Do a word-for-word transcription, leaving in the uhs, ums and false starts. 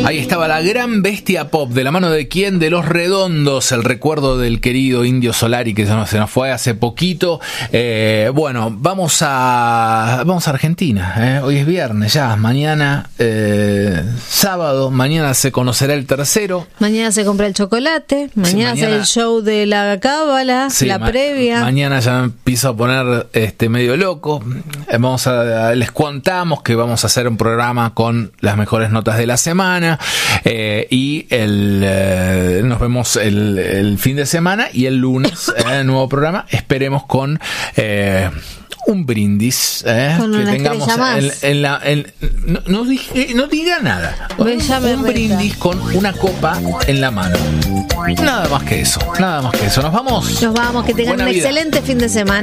Ahí estaba la gran bestia pop, de la mano de quién, de Los Redondos, el recuerdo del querido Indio Solari que se nos, se nos fue hace poquito. Eh, bueno, vamos a vamos a Argentina, ¿eh? Hoy es viernes ya, mañana eh, sábado, mañana se conocerá el tercero. Mañana se compra el chocolate, mañana, sí, mañana el show de la cábala, sí, la ma- previa. Mañana ya me empiezo a poner este medio loco. Eh, vamos a les contamos que vamos a hacer un programa con las mejores notas de la semana eh, y el eh, nos vemos el, el fin de semana y el lunes eh, nuevo programa, esperemos con eh, un brindis eh, con que una tengamos en, en la en, no, no, dije, no diga nada, un, un brindis con una copa en la mano, nada más que eso, nada más que eso. Nos vamos, nos vamos, que tengan Buena un vida. Excelente fin de semana.